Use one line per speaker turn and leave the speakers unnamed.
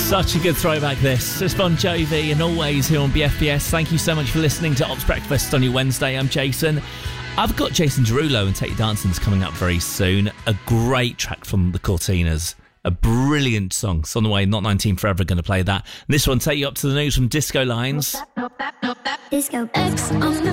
Such a good throwback this. It's Bon Jovi and Always here on BFBS. Thank you so much for listening to Ops Breakfast on your Wednesday. I'm Jason. I've got Jason Derulo and Take You Dancing's coming up very soon. A great track from the Cortinas. A brilliant song. It's on the way. Not 19 Forever going to play that. And this one, Take You Up to the News from Disco Lines.
Disco X on the